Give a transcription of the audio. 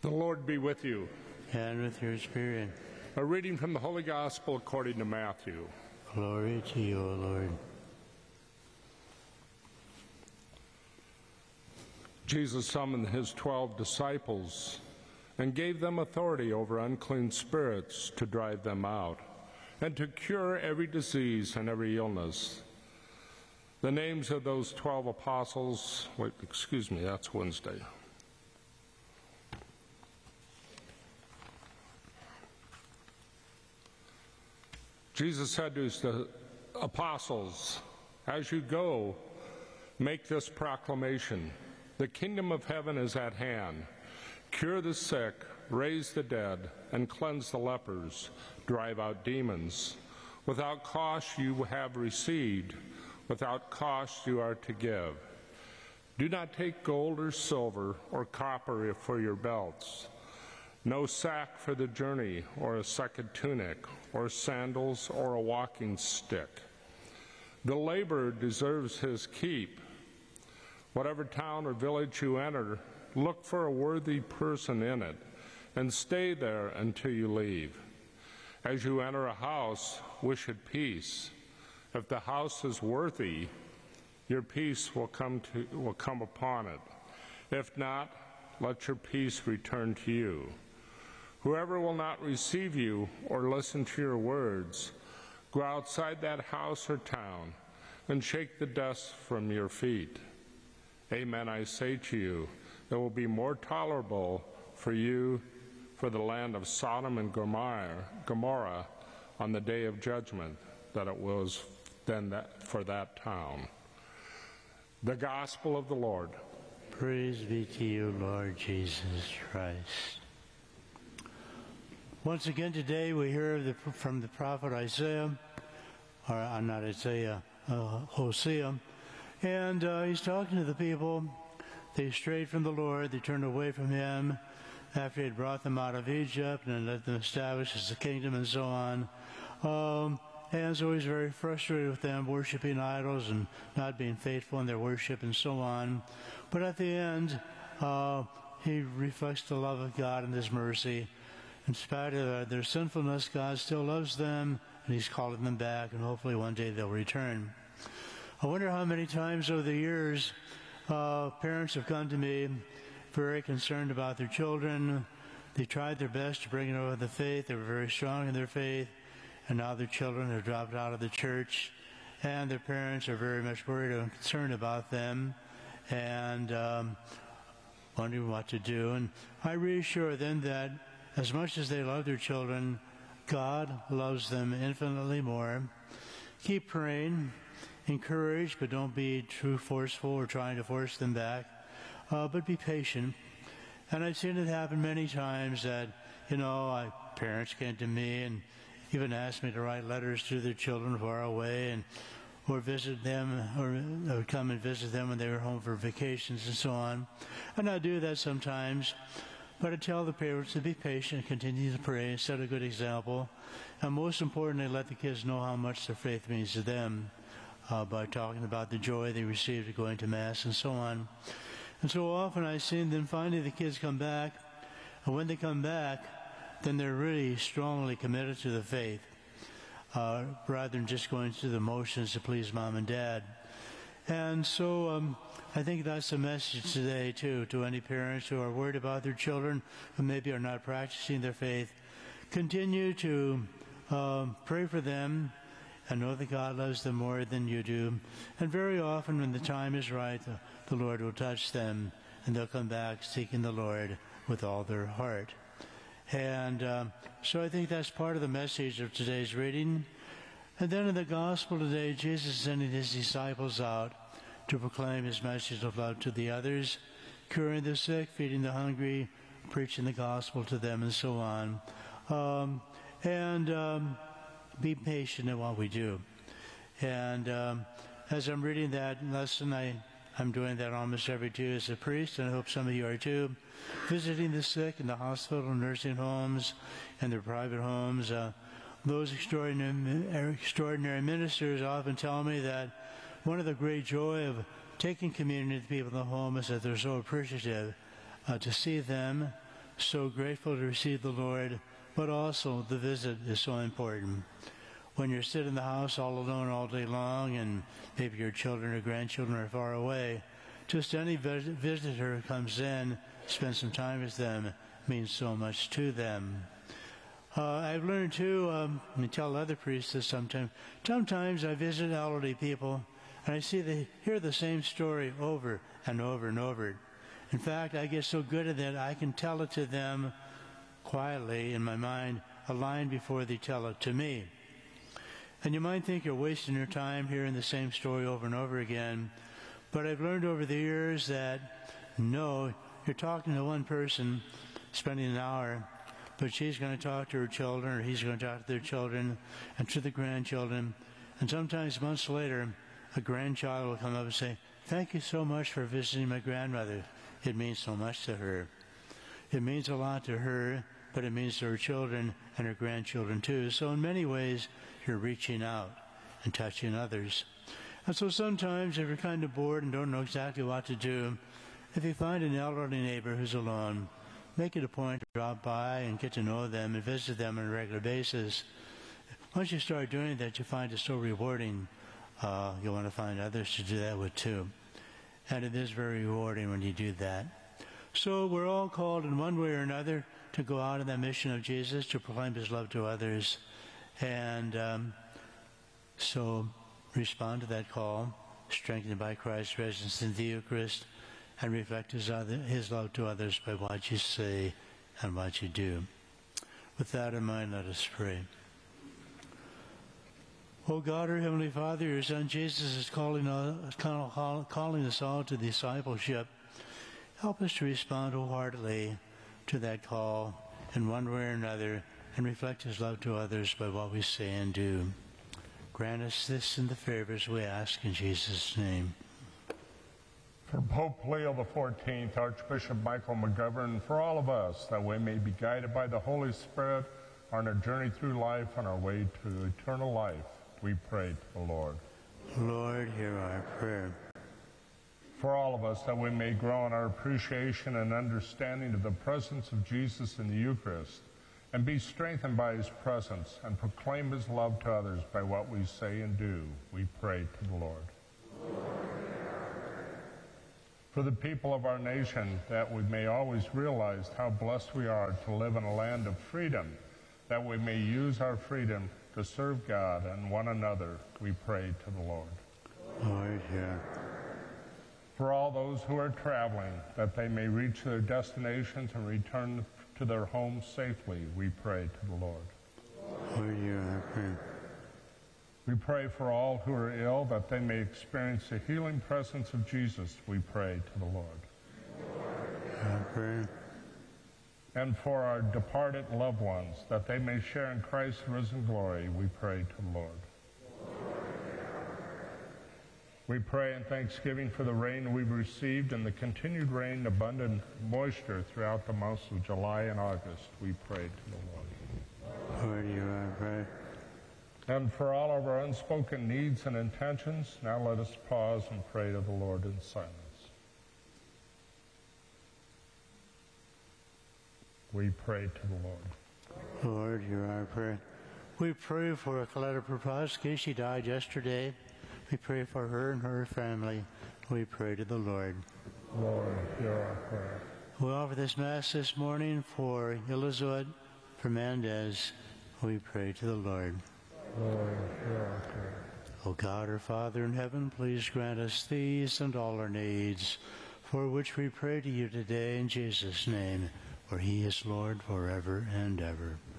The Lord be with you. And with your spirit. A reading from the Holy Gospel according to Matthew. Glory to you, O Lord. Jesus summoned his 12 disciples and gave them authority over unclean spirits to drive them out and to cure every disease and every illness. The names of those 12 apostles, that's Wednesday. Jesus said to his apostles, "As you go, make this proclamation. The kingdom of heaven is at hand. Cure the sick, raise the dead, and cleanse the lepers, drive out demons. Without cost you have received, without cost you are to give. Do not take gold or silver or copper for your belts. No sack for the journey, or a second tunic, or sandals, or a walking stick. The laborer deserves his keep. Whatever town or village you enter, look for a worthy person in it, and stay there until you leave. As you enter a house, wish it peace. If the house is worthy, your peace will come upon it. If not, let your peace return to you. Whoever will not receive you or listen to your words, go outside that house or town and shake the dust from your feet. Amen, I say to you, it will be more tolerable for you for the land of Sodom and Gomorrah on the day of judgment than it was for that town." The Gospel of the Lord. Praise be to you, Lord Jesus Christ. Once again today we hear from the prophet Isaiah, or not Isaiah, Hosea, and he's talking to the people. They strayed from the Lord, they turned away from him after he had brought them out of Egypt and let them establish as a kingdom and so on. And so he's very frustrated with them worshiping idols and not being faithful in their worship and so on. But at the end, he reflects the love of God and his mercy. In spite of their sinfulness, God still loves them, and he's calling them back, and hopefully one day they'll return. I wonder how many times over the years parents have come to me very concerned about their children. They tried their best to bring them over the faith. They were very strong in their faith, and now their children have dropped out of the church, and their parents are very much worried and concerned about them, and wondering what to do. And I reassure them that as much as they love their children, God loves them infinitely more. Keep praying, encourage, but don't be too forceful or trying to force them back, but be patient. And I've seen it happen many times that, parents came to me and even asked me to write letters to their children far away, or visit them, or I would come and visit them when they were home for vacations and so on. And I do that sometimes. But I tell the parents to be patient, continue to pray, and set a good example. And most importantly, let the kids know how much their faith means to them by talking about the joy they received at going to Mass and so on. And so often I've seen them finally the kids come back. And when they come back, then they're really strongly committed to the faith, rather than just going through the motions to please mom and dad. And so I think that's the message today, too, to any parents who are worried about their children who maybe are not practicing their faith. Continue to pray for them and know that God loves them more than you do. And very often when the time is right, the Lord will touch them, and they'll come back seeking the Lord with all their heart. And so I think that's part of the message of today's reading. And then in the Gospel today, Jesus is sending his disciples out to proclaim his message of love to the others, curing the sick, feeding the hungry, preaching the gospel to them, and so on. Be patient in what we do. And as I'm reading that lesson, I'm doing that almost every day as a priest, and I hope some of you are too, visiting the sick in the hospital, nursing homes, and their private homes. Those extraordinary ministers often tell me that one of the great joy of taking communion to people in the home is that they're so appreciative to see them so grateful to receive the Lord, but also the visit is so important. When you're sitting in the house all alone all day long and maybe your children or grandchildren are far away, just any visitor who comes in, spend some time with them, means so much to them. I've learned too, and tell other priests this sometimes I visit elderly people and I hear the same story over and over and over. In fact, I get so good at it, I can tell it to them quietly in my mind, a line before they tell it to me. And you might think you're wasting your time hearing the same story over and over again, but I've learned over the years that no, you're talking to one person, spending an hour, but she's going to talk to her children, or he's going to talk to their children, and to the grandchildren. And sometimes months later, a grandchild will come up and say, "Thank you so much for visiting my grandmother. It means so much to her." It means a lot to her, but it means to her children and her grandchildren too. So in many ways, you're reaching out and touching others. And so sometimes if you're kind of bored and don't know exactly what to do, if you find an elderly neighbor who's alone, make it a point to drop by and get to know them and visit them on a regular basis. Once you start doing that, you find it so rewarding. You'll want to find others to do that with too. And it is very rewarding when you do that. So we're all called in one way or another to go out in that mission of Jesus, to proclaim his love to others. And so respond to that call, strengthened by Christ's presence in the Eucharist, and reflect his love to others by what you say and what you do. With that in mind, let us pray. O God, our Heavenly Father, your Son Jesus is calling us all to discipleship. Help us to respond wholeheartedly to that call in one way or another and reflect his love to others by what we say and do. Grant us this in the favors we ask in Jesus' name. For Pope Leo XIV, Archbishop Michael McGovern, for all of us, that we may be guided by the Holy Spirit on our journey through life, on our way to eternal life, we pray to the Lord. Lord, hear our prayer. For all of us, that we may grow in our appreciation and understanding of the presence of Jesus in the Eucharist, and be strengthened by his presence, and proclaim his love to others by what we say and do, we pray to the Lord. For the people of our nation, that we may always realize how blessed we are to live in a land of freedom, that we may use our freedom to serve God and one another, we pray to the Lord. Lord, hear. For all those who are traveling, that they may reach their destinations and return to their homes safely, we pray to the Lord. Lord, hear our prayer. We pray for all who are ill, that they may experience the healing presence of Jesus, we pray to the Lord. Our prayer. And for our departed loved ones, that they may share in Christ's risen glory, we pray to the Lord. We pray in thanksgiving for the rain we've received and the continued rain, abundant moisture throughout the months of July and August, we pray to the Lord. Lord, hear our prayer. And for all of our unspoken needs and intentions, now let us pause and pray to the Lord in silence. We pray to the Lord. Lord, hear our prayer. We pray for Coletta Propaski. She died yesterday. We pray for her and her family. We pray to the Lord. Lord, hear our prayer. We offer this Mass this morning for Elizabeth Fernandez. We pray to the Lord. Lord, hear our prayer. O God, our Father in heaven, please grant us these and all our needs, for which we pray to you today in Jesus' name, for he is Lord forever and ever.